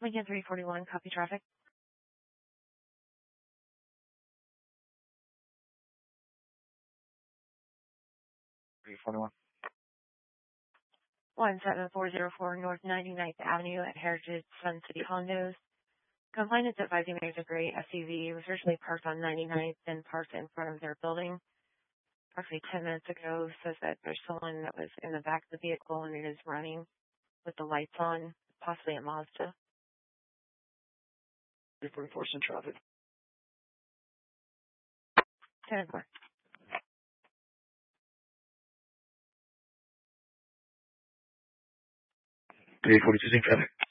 Lincoln 341, copy traffic. 341. 17404 North 99th Avenue at Heritage Sun City Condos. Complainants advising there's a gray SUV was originally parked on 99th and parked in front of their building. Approximately 10 minutes ago, says that there's someone that was in the back of the vehicle and it is running with the lights on, possibly a Mazda. 344 in traffic. 10-4. 342 in traffic.